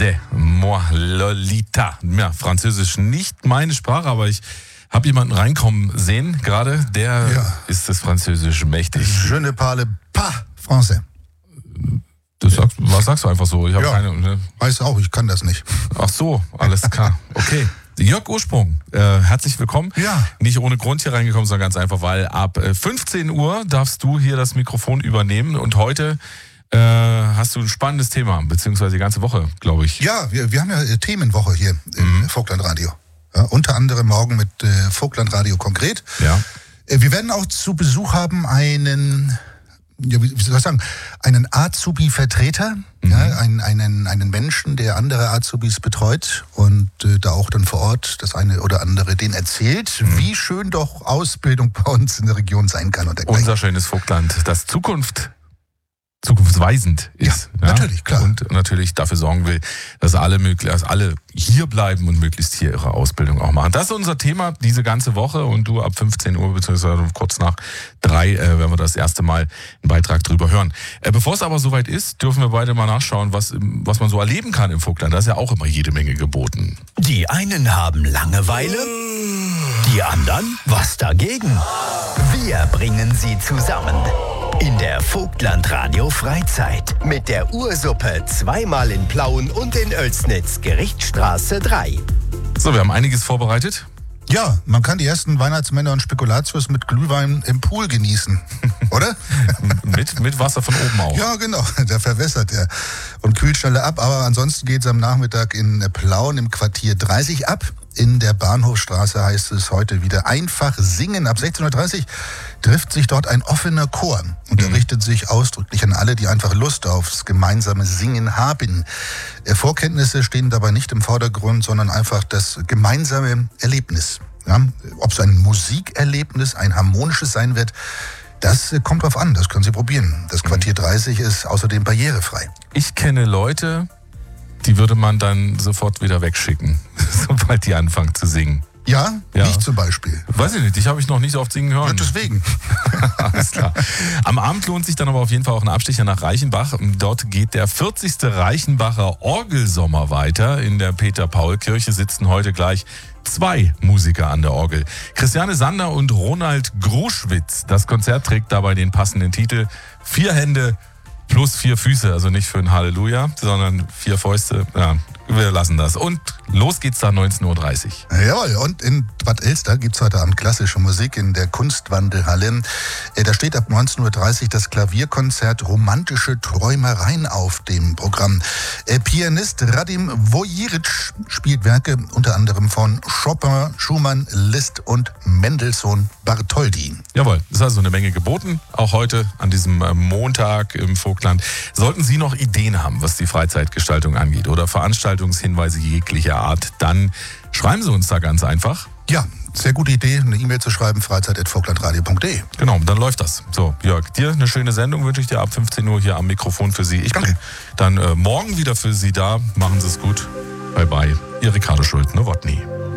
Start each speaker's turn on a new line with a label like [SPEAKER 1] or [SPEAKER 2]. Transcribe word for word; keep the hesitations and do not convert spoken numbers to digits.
[SPEAKER 1] C'est moi Lolita. Ja, Französisch nicht meine Sprache, aber ich habe jemanden reinkommen sehen gerade, der ja. ist das Französisch mächtig.
[SPEAKER 2] Je ne parle pas français.
[SPEAKER 1] Das sagst, was sagst du einfach so? Ich habe
[SPEAKER 2] ja,
[SPEAKER 1] keine. Ne?
[SPEAKER 2] Weiß auch, ich kann das nicht.
[SPEAKER 1] Ach so, alles klar. Okay. Jörg Ursprung, äh, herzlich willkommen.
[SPEAKER 2] Ja.
[SPEAKER 1] Nicht ohne Grund hier reingekommen, sondern ganz einfach, weil ab fünfzehn Uhr darfst du hier das Mikrofon übernehmen und heute äh, hast du ein spannendes Thema, beziehungsweise die ganze Woche, glaube ich.
[SPEAKER 2] Ja, wir, wir haben ja Themenwoche hier im mhm. Vogtlandradio. Ja, unter anderem morgen mit äh, Vogtlandradio konkret.
[SPEAKER 1] Ja.
[SPEAKER 2] Äh, wir werden auch zu Besuch haben einen, ja, wie, wie soll ich sagen, einen Azubi-Vertreter, mhm. ja, einen, einen, einen Menschen, der andere Azubis betreut und äh, da auch dann vor Ort das eine oder andere denen erzählt, mhm. wie schön doch Ausbildung bei uns in der Region sein kann. Und dergleichen.
[SPEAKER 1] Unser schönes Vogtland, das Zukunft zukunftsweisend ist.
[SPEAKER 2] Ja, ja, natürlich, klar.
[SPEAKER 1] Und natürlich dafür sorgen will, dass alle, möglich, dass alle hier bleiben und möglichst hier ihre Ausbildung auch machen. Das ist unser Thema diese ganze Woche und du ab fünfzehn Uhr beziehungsweise kurz nach drei äh, werden wir das erste Mal einen Beitrag drüber hören. Äh, bevor es aber soweit ist, dürfen wir beide mal nachschauen, was, was man so erleben kann im Vogtland. Da ist ja auch immer jede Menge geboten.
[SPEAKER 3] Die einen haben Langeweile, die anderen was dagegen. Wir bringen sie zusammen. In der Vogtlandradio Freizeit mit der Ursuppe zweimal in Plauen und in Oelsnitz, Gerichtsstraße drei.
[SPEAKER 1] So, wir haben einiges vorbereitet.
[SPEAKER 2] Ja, man kann die ersten Weihnachtsmänner und Spekulatius mit Glühwein im Pool genießen, oder?
[SPEAKER 1] mit, mit Wasser von oben auch.
[SPEAKER 2] Ja, genau, der verwässert er und kühlt schneller ab. Aber ansonsten geht es am Nachmittag in Plauen im Quartier dreißig ab. In der Bahnhofstraße heißt es heute wieder einfach singen. Ab sechzehn Uhr dreißig trifft sich dort ein offener Chor und er mhm. richtet sich ausdrücklich an alle, die einfach Lust aufs gemeinsame Singen haben. Vorkenntnisse stehen dabei nicht im Vordergrund, sondern einfach das gemeinsame Erlebnis. Ja? Ob es ein Musikerlebnis, ein harmonisches sein wird, das kommt drauf an, das können Sie probieren. Das Quartier dreißig ist außerdem barrierefrei.
[SPEAKER 1] Ich kenne Leute, die würde man dann sofort wieder wegschicken, sobald die anfangen zu singen.
[SPEAKER 2] Ja,
[SPEAKER 1] ja,
[SPEAKER 2] mich zum Beispiel.
[SPEAKER 1] Weiß ich nicht, dich habe ich noch nicht so oft singen hören.
[SPEAKER 2] Ja, deswegen.
[SPEAKER 1] Alles klar. Am Abend lohnt sich dann aber auf jeden Fall auch ein Abstecher nach Reichenbach. Dort geht der vierzigste Reichenbacher Orgelsommer weiter. In der Peter-Paul-Kirche sitzen heute gleich zwei Musiker an der Orgel. Christiane Sander und Ronald Gruschwitz. Das Konzert trägt dabei den passenden Titel Vier Hände plus vier Füße. Also nicht für ein Halleluja, sondern vier Fäuste. Ja, wir lassen das. Und los geht's da neunzehn Uhr dreißig.
[SPEAKER 2] Jawohl, und in Bad Elster gibt's heute Abend klassische Musik in der Kunstwandelhalle. Da steht ab neunzehn Uhr dreißig das Klavierkonzert Romantische Träumereien auf dem Programm. Pianist Radim Wojiric spielt Werke unter anderem von Chopin, Schumann, Liszt und Mendelssohn Bartholdy.
[SPEAKER 1] Jawohl, es ist also eine Menge geboten, auch heute an diesem Montag im Vogtland. Sollten Sie noch Ideen haben, was die Freizeitgestaltung angeht oder Veranstaltungshinweise jeglicher Art, dann schreiben Sie uns da ganz einfach.
[SPEAKER 2] Ja, sehr gute Idee, eine E-Mail zu schreiben, freizeit at vogtlandradio punkt de.
[SPEAKER 1] Genau, dann läuft das. So, Jörg, dir eine schöne Sendung wünsche ich dir ab fünfzehn Uhr hier am Mikrofon für Sie. Ich bin dann äh, morgen wieder für Sie da. Machen Sie es gut. Bye bye. Ihr Ricardo Schulz-Nowotny.